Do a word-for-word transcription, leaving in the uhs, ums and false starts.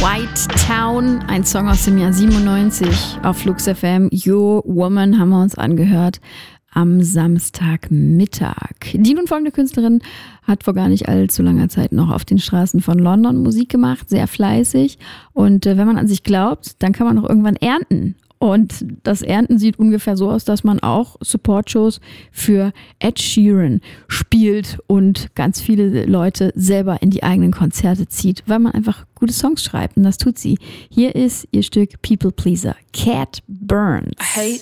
White Town, ein Song aus dem Jahr siebenundneunzig auf Flux F M. Your Woman haben wir uns angehört am Samstagmittag. Die nun folgende Künstlerin hat vor gar nicht allzu langer Zeit noch auf den Straßen von London Musik gemacht, sehr fleißig. Und äh, wenn man an sich glaubt, dann kann man auch irgendwann ernten. Und das Ernten sieht ungefähr so aus, dass man auch Support-Shows für Ed Sheeran spielt und ganz viele Leute selber in die eigenen Konzerte zieht, weil man einfach gute Songs schreibt. Und das tut sie. Hier ist ihr Stück People Pleaser, Cat Burns. I hate